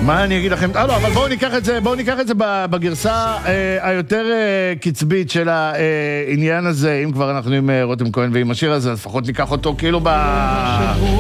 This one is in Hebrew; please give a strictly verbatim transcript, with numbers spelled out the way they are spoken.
מה אני אגיד לכם? אה, לא, אבל בואו ניקח את זה, בואו ניקח את זה בגרסה אה, היותר אה, קצבית של העניין הזה, אם כבר אנחנו עם אה, רותם כהן ועם השיר הזה, אז לפחות ניקח אותו כאילו ב...